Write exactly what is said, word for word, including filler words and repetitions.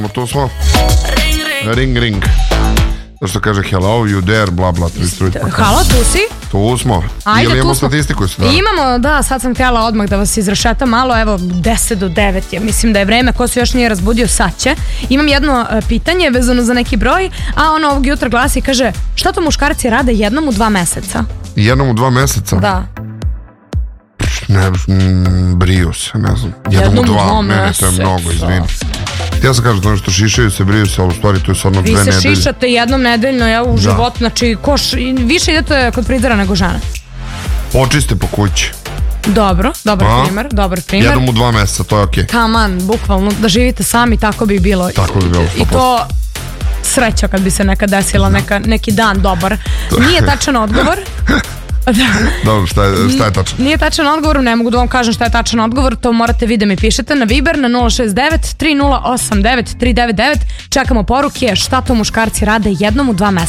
To smo. Ring, ring. To što kaže hello, you there, bla, bla. Halo, tu si? Tu smo. Ajde, Ili imamo tu smo. statistiku? Da? Imamo, da, sad sam htjela odmah da vas izrašetam malo, evo, deset do devet je, mislim da je vreme, ko se još nije razbudio, sad će. Imam jedno uh, pitanje vezano za neki broj, a ono ovog jutra glasi i kaže, šta to muškarci rade jednom u dva meseca? Jednom u dva meseca? Da. Ne, m, briju se, ne znam. Jednom, jednom u dva, dva ne, ne, to je mnogo, izvini. Ja sam kažem, što šišaju se, briju se, ali u stvari to je sad ono dve nedelje. Vi se šišate jednom nedeljno, ja, u da. životu, znači, koš, više idete kod frizera nego žena. Počiste po kući. Dobro, dobar A? primer, dobar primer. Jednom u dva meseca, to je okej. Okay. Taman, bukvalno, da živite sami, tako bi bilo. Tako bi bilo, sto posto. I to sreća kad bi se neka desila, neka, neki dan dobar. Nije tačan odgovor. Da. Dobro, šta je, šta je tačan? Nije tačan odgovor, ne mogu da vam kažem šta je tačan odgovor, to morate vi da mi pišete na Viber na nula šest devet tri nula osam devet tri devet devet. Čekamo poruke šta to muškarci rade jednom u dva meseca.